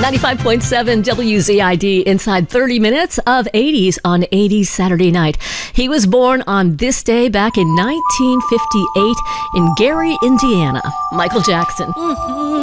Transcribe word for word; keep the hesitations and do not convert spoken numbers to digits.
ninety-five point seven W Z I D inside thirty minutes of eighties on eighties Saturday night. He was born on this day back in nineteen fifty-eight in Gary, Indiana. Michael Jackson.